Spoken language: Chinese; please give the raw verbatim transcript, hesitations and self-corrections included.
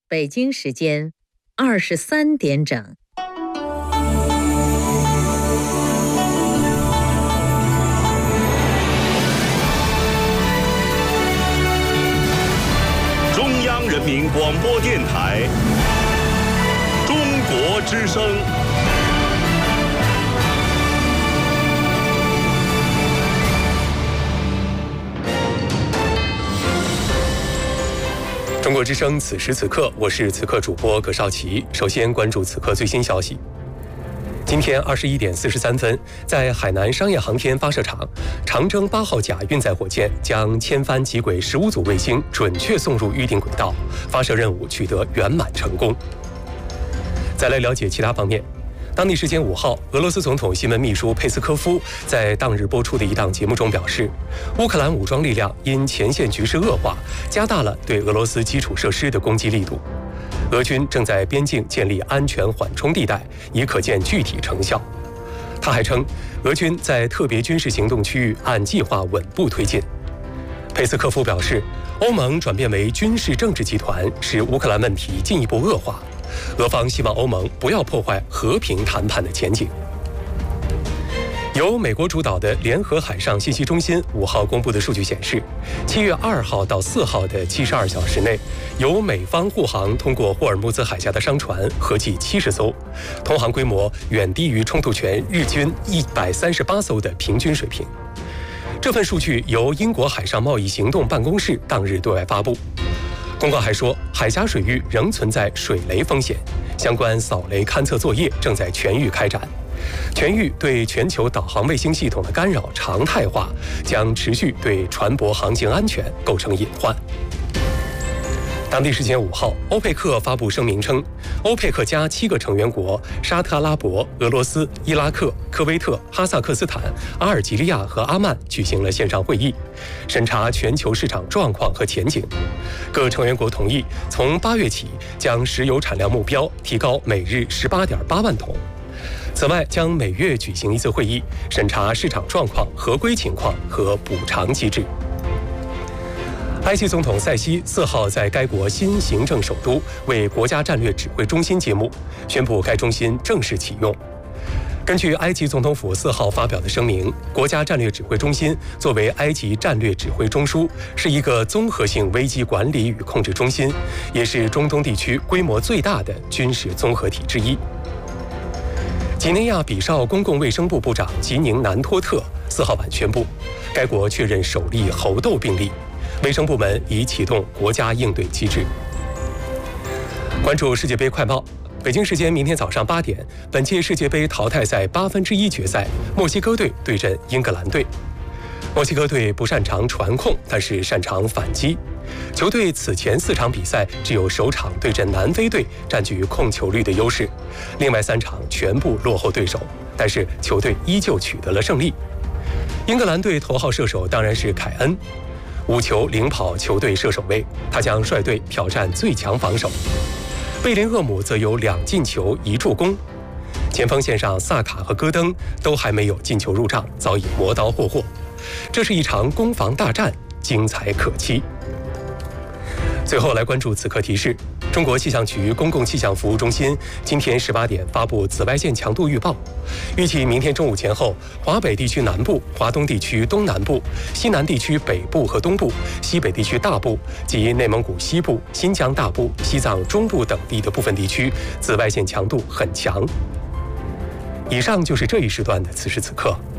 北京时间二十三点整。 中央人民广播电台中国之声。 中国之声，此时此刻，我是此刻主播葛少奇。首先关注此刻最新消息。今天二十一点四十三分，在海南商业航天发射场，长征八号甲运载火箭将千帆极轨十五组卫星准确送入预定轨道，发射任务取得圆满成功。再来了解其他方面。当地时间五号，俄罗斯总统新闻秘书佩斯科夫在当日播出的一档节目中表示，乌克兰武装力量因前线局势恶化，加大了对俄罗斯基础设施的攻击力度。俄军正在边境建立安全缓冲地带，已可见具体成效。他还称，俄军在特别军事行动区域按计划稳步推进。佩斯科夫表示，欧盟转变为军事政治集团，使乌克兰问题进一步恶化。俄方希望欧盟不要破坏和平谈判的前景。由美国主导的联合海上信息中心五号公布的数据显示，七月二号到四号的七十二小时内，由美方护航通过霍尔木兹海峡的商船合计七十艘，通航规模远低于冲突权日均一百三十八艘的平均水平。这份数据由英国海上贸易行动办公室当日对外发布。公告还说，海峡水域仍存在水雷风险，相关扫雷勘测作业正在全域开展。全域对全球导航卫星系统的干扰常态化，将持续对船舶航行安全构成隐患。当地时间五号，欧佩克发布声明称，欧佩克加七个成员国沙特阿拉伯、俄罗斯、伊拉克、科威特、哈萨克斯坦、阿尔及利亚和阿曼举行了线上会议，审查全球市场状况和前景。各成员国同意从八月起将石油产量目标提高每日十八点八万桶。此外，将每月举行一次会议，审查市场状况、合规情况和补偿机制。埃及总统塞西四号在该国新行政首都为国家战略指挥中心揭幕，宣布该中心正式启用。根据埃及总统府四号发表的声明，国家战略指挥中心作为埃及战略指挥中枢，是一个综合性危机管理与控制中心，也是中东地区规模最大的军事综合体之一。几内亚比绍公共卫生部部长吉宁南托特四号晚宣布，该国确认首例猴痘病例。卫生部门已启动国家应对机制。关注世界杯快报。北京时间明天早上八点，本届世界杯淘汰赛八分之一决赛，墨西哥队对阵英格兰队。墨西哥队不擅长传控，但是擅长反击。球队此前四场比赛只有首场对阵南非队占据控球率的优势，另外三场全部落后对手，但是球队依旧取得了胜利。英格兰队头号射手当然是凯恩。五球领跑球队射手位，他将率队挑战最强防守。贝林厄姆则有两进球一助攻。前锋线上萨卡和戈登都还没有进球入账，早已磨刀霍霍。这是一场攻防大战，精彩可期。最后来关注此刻提示。中国气象局公共气象服务中心今天十八点发布紫外线强度预报，预计明天中午前后，华北地区南部、华东地区东南部、西南地区北部和东部、西北地区大部及内蒙古西部、新疆大部、西藏中部等地的部分地区紫外线强度很强。以上就是这一时段的此时此刻。